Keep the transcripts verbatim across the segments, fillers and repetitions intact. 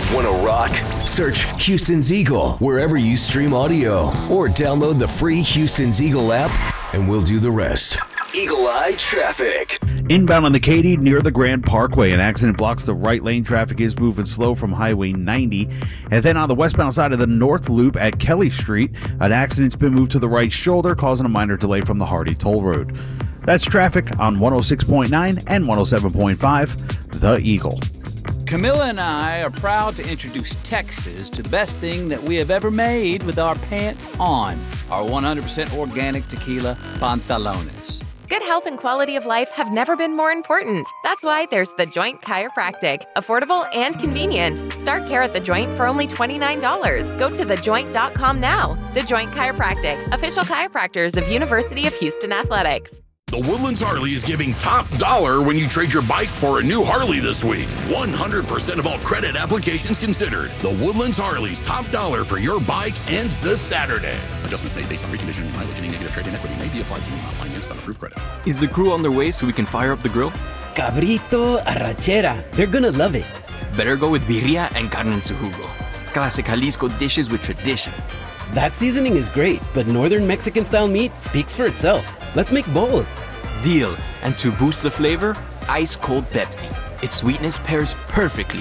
Want to rock? Search Houston's Eagle wherever you stream audio or download the free Houston's Eagle app and we'll do the rest. Eagle Eye Traffic. Inbound on the Katy near the Grand Parkway, an accident blocks the right lane. Traffic is moving slow from Highway ninety. And then on the westbound side of the North Loop at Kelly Street, an accident's been moved to the right shoulder, causing a minor delay from the Hardy Toll Road. That's traffic on one oh six point nine and one oh seven point five, The Eagle. Camilla and I are proud to introduce Texas to the best thing that we have ever made with our pants on, our one hundred percent organic tequila pantalones. Good health and quality of life have never been more important. That's why there's The Joint Chiropractic. Affordable and convenient. Start care at The Joint for only twenty-nine dollars. Go to the joint dot com now. The Joint Chiropractic, official chiropractors of University of Houston Athletics. The Woodlands Harley is giving top dollar when you trade your bike for a new Harley this week. one hundred percent of all credit applications considered. The Woodlands Harley's top dollar for your bike ends this Saturday. Adjustments made based on reconditioning, mileage, and negative trade-in equity may be applied to new not financed on approved credit. Is the crew on their way so we can fire up the grill? Cabrito, arrachera. They're gonna love it. Better go with birria and carne en su jugo. Classic Jalisco dishes with tradition. That seasoning is great, but Northern Mexican-style meat speaks for itself. Let's make both. Deal. And to boost the flavor, ice-cold Pepsi. Its sweetness pairs perfectly.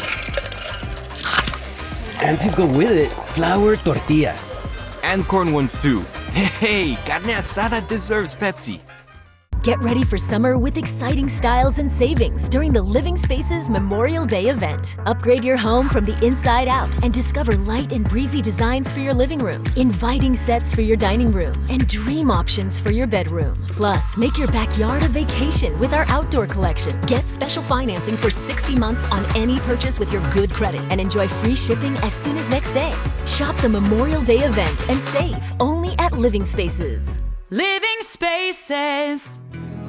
And to go with it, flour tortillas. And corn ones too. Hey, carne asada deserves Pepsi. Get ready for summer with exciting styles and savings during the Living Spaces Memorial Day event. Upgrade your home from the inside out and discover light and breezy designs for your living room, inviting sets for your dining room, and dream options for your bedroom. Plus, make your backyard a vacation with our outdoor collection. Get special financing for sixty months on any purchase with your good credit and enjoy free shipping as soon as next day. Shop the Memorial Day event and save only at Living Spaces. Living Spaces.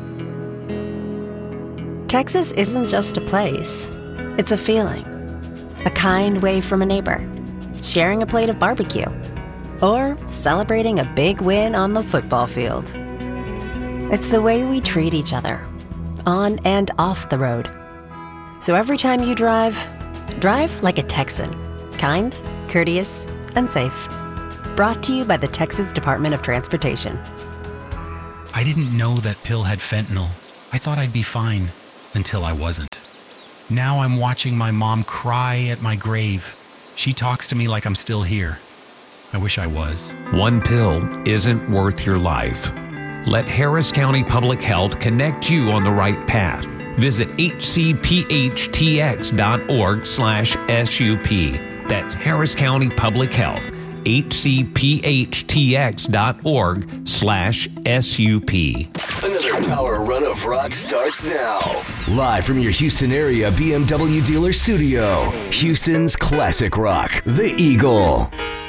Texas isn't just a place. It's a feeling. A kind wave from a neighbor, sharing a plate of barbecue, or celebrating a big win on the football field. It's the way we treat each other, on and off the road. So every time you drive, drive like a Texan. Kind, courteous, and safe. Brought to you by the Texas Department of Transportation. I didn't know that pill had fentanyl. I thought I'd be fine. Until I wasn't. Now I'm watching my mom cry at my grave. She talks to me like I'm still here. I wish I was. One pill isn't worth your life. Let Harris County Public Health connect you on the right path. Visit h c p h t x dot org slash S U P. That's Harris County Public Health. h c p h t x dot org slash S U P. Another power run of rock starts now. Live from your Houston area B M W dealer studio, Houston's classic rock, The Eagle.